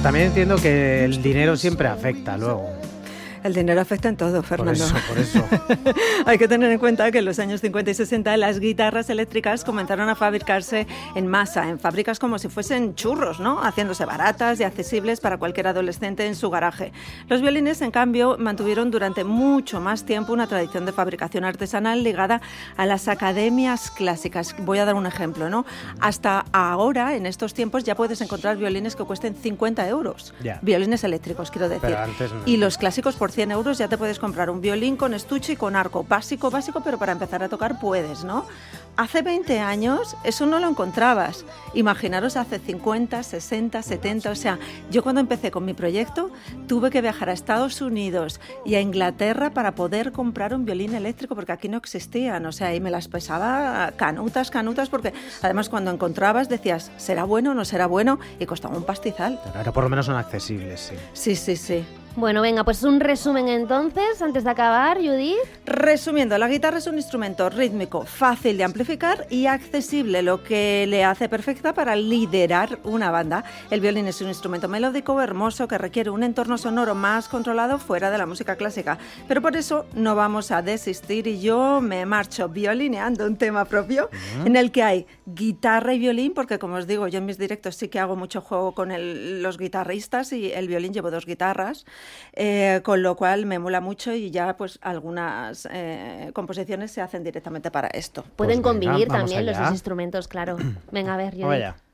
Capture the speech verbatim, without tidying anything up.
También entiendo que el dinero siempre afecta luego. El dinero afecta en todo, Fernando. Por eso, por eso. Hay que tener en cuenta que en los años cincuenta y sesenta las guitarras eléctricas comenzaron a fabricarse en masa, en fábricas como si fuesen churros, ¿no? Haciéndose baratas y accesibles para cualquier adolescente en su garaje. Los violines, en cambio, mantuvieron durante mucho más tiempo una tradición de fabricación artesanal ligada a las academias clásicas. Voy a dar un ejemplo, ¿no? Hasta ahora, en estos tiempos, ya puedes encontrar violines que cuesten cincuenta euros. Ya. Violines eléctricos, quiero decir. Pero antes no. Y los clásicos, por cien euros ya te puedes comprar un violín con estuche y con arco, básico, básico, pero para empezar a tocar puedes, ¿no? Hace veinte años eso no lo encontrabas. Imaginaros hace cincuenta, sesenta, setenta, o sea, yo cuando empecé con mi proyecto tuve que viajar a Estados Unidos y a Inglaterra para poder comprar un violín eléctrico porque aquí no existían, o sea, y me las pesaba canutas, canutas, porque además cuando encontrabas decías, ¿será bueno o no será bueno? Y costaba un pastizal. Pero ahora por lo menos son accesibles, sí. Sí, sí, sí. Bueno, venga, pues un resumen entonces, antes de acabar, Judith. Resumiendo, la guitarra es un instrumento rítmico, fácil de amplificar y accesible, lo que le hace perfecta para liderar una banda. El violín es un instrumento melódico, hermoso, que requiere un entorno sonoro más controlado fuera de la música clásica. Pero por eso no vamos a desistir y yo me marcho violineando un tema propio uh-huh. en el que hay guitarra y violín, porque como os digo, yo en mis directos sí que hago mucho juego con el, los guitarristas y el violín llevo dos guitarras. Eh, con lo cual me mola mucho y ya pues algunas eh, composiciones se hacen directamente para esto. Pueden Pues convivir venga, también allá. los dos instrumentos, claro. Venga, a ver, yo. Vaya.